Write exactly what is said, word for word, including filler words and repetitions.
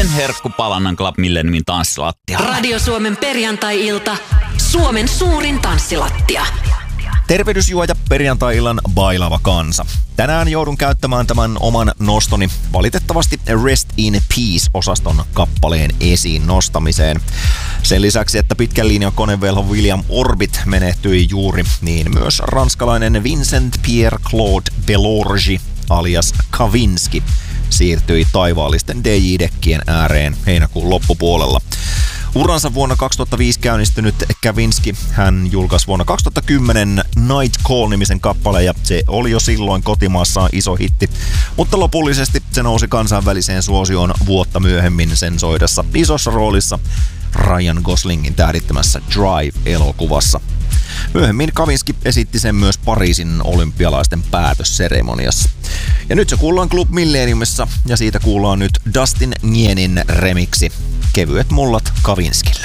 Uuden herkkupalannan Club Millenniumin tanssilattialla. Radio Suomen perjantai-ilta. Suomen suurin tanssilattia. Tervehdysjuoja perjantai-illan bailava kansa. Tänään joudun käyttämään tämän oman nostoni valitettavasti Rest in Peace-osaston kappaleen esiin nostamiseen. Sen lisäksi, että pitkän linjan konevelho William Orbit menehtyi juuri, niin myös ranskalainen Vincent Pierre-Claude Belorgi alias Kavinsky siirtyi taivaallisten D J-dekkien ääreen heinäkuun loppupuolella. Uransa vuonna kaksituhattaviisi käynnistynyt Kavinsky, hän julkaisi vuonna kaksituhattakymmenen Night Call-nimisen kappaleen ja se oli jo silloin kotimaassaan iso hitti, mutta lopullisesti se nousi kansainväliseen suosioon vuotta myöhemmin sen soidessa isossa roolissa Ryan Goslingin tähdittämässä Drive-elokuvassa. Myöhemmin Kavinsky esitti sen myös Pariisin olympialaisten päätösseremoniassa. Ja nyt se kuullaan Club Millenniumissa ja siitä kuullaan nyt Dustin Ngienin remiksi Kevyet mullat Kavinskille.